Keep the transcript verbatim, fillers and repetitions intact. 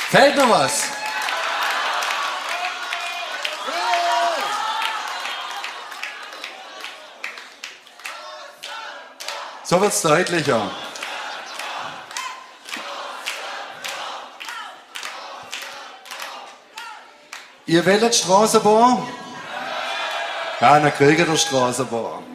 Fällt noch was? So wird's deutlicher. Ihr wählt Straßenbahn? Ja, dann kriegt ihr Straßenbahn.